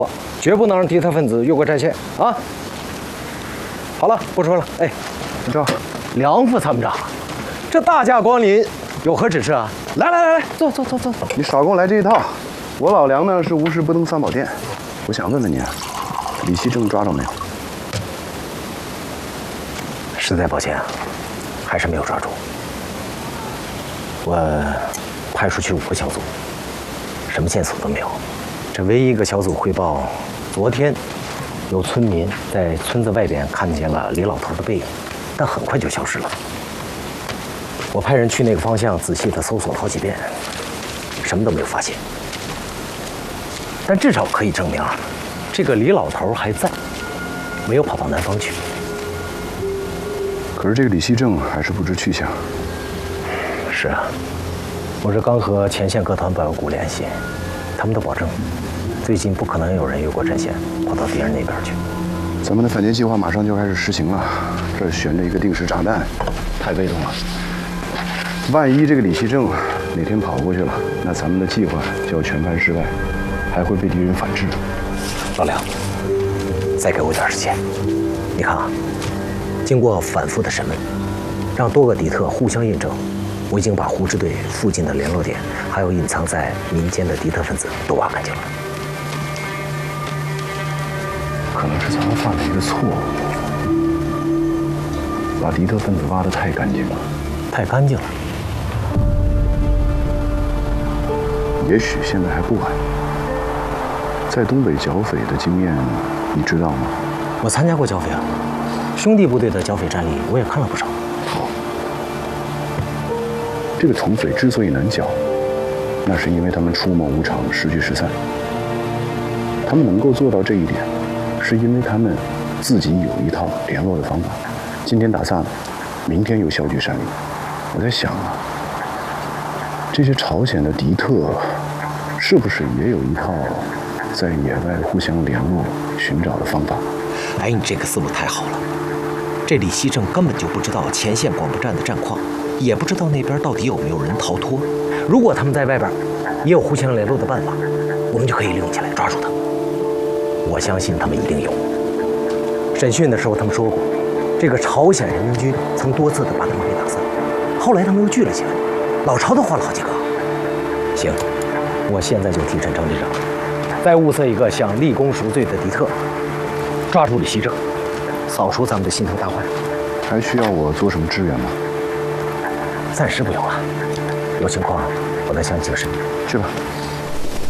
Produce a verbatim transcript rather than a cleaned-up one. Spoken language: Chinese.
绝不能让敌特分子越过战线啊！好了，不说了。哎， 参谋长， 梁副参谋长，这大驾光临，有何指示啊？来来来来，坐坐坐坐坐。 你少跟我来这一套。我老梁呢是无事不登三宝殿。我想问问你啊，李希正抓着没有？ 实在抱歉啊，还是没有抓住。我派出去五个小组，什么线索都没有。这唯一一个小组汇报，昨天有村民在村子外边看见了李老头的背影，但很快就消失了。我派人去那个方向仔细地搜索了好几遍，什么都没有发现。但至少可以证明啊，这个李老头还在，没有跑到南方去。 可是这个李希正还是不知去向。 是啊，我这刚和前线各团保卫股联系，他们都保证，最近不可能有人越过战线跑到敌人那边去。 咱们的反击计划马上就开始实行了，这儿悬着一个定时炸弹，太被动了。万一这个李希正哪天跑过去了，那咱们的计划就要全盘失败，还会被敌人反制。 老梁，再给我一点时间。你看啊，经过反复的审问，让多个敌特互相印证，我已经把胡支队附近的联络点，还有隐藏在民间的敌特分子都挖干净了。 可能是咱们犯了一个错误，把敌特分子挖得太干净了。 太干净了。 也许现在还不晚。在东北剿匪的经验，你知道吗？ 我参加过剿匪啊，兄弟部队的剿匪战例我也看了不少。 好，这个土匪之所以难剿，那是因为他们出谋无常，时聚时散。他们能够做到这一点，是因为他们自己有一套联络的方法。今天打散了，明天又消聚山林。我在想啊，这些朝鲜的敌特是不是也有一套在野外互相联络、寻找的方法？ 哎，你这个思路太好了。这李希正根本就不知道前线广播站的战况，也不知道那边到底有没有人逃脱。如果他们在外边也有互相联络的办法，我们就可以利用起来抓住他。我相信他们一定有。审讯的时候他们说过，这个朝鲜人民军曾多次的把他们给打散，后来他们又聚了起来，老巢都换了好几个。行，我现在就提陈承队长，再物色一个想立功赎罪的敌特，抓住李希正，扫除咱们的心头大患。 还需要我做什么支援吗？ 暂时不用了，有情况我再向你请示。 去吧。